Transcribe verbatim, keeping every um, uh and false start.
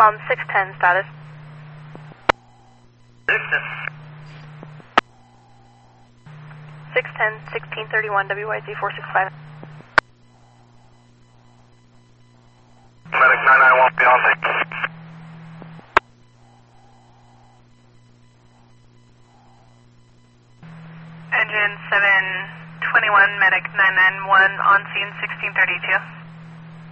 com six ten status. six ten, sixteen thirty-one, W Y Z four six five. Medic nine nine one, be on six. Engine seven twenty-one, medic nine nine one, on scene sixteen thirty-two.